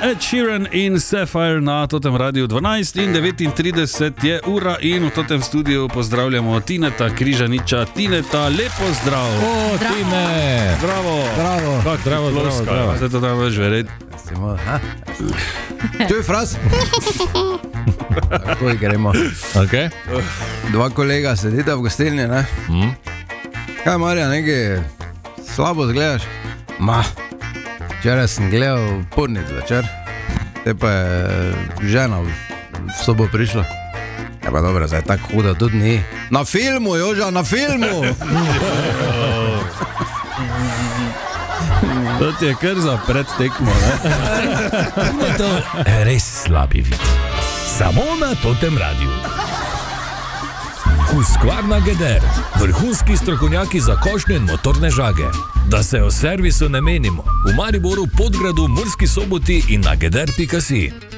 Ed Sheeran in Sapphire na Totem Radiu 12 in 39 je ura in v Totem studiu pozdravljamo Tineta Križaniča. Tineta, lepo zdrav. O, Tine! Zdravo. Zdravo. Se to tam veš verjeti. Tu je fraz. Takoj gremo. Okay. Dva kolega sedita v gostilni, ne? Kaj, Marja, nekaj slabo zgledaš? Včeraj sem gledal Pornic večer, te pa je žena v sobo prišla. Ja pa dobro, zdaj tako huda tudi ni. Na filmu, Joža, na filmu! To ti je kar za predtekmo, ne? To je res slabi vid. Samo na Totem Radiu. Husqvarna Geder, vrhunski strokovnjaki za košnje in motorne žage. Da se o servisu ne menimo. V Mariboru, Podgradu, Murski Soboti in na geder.si.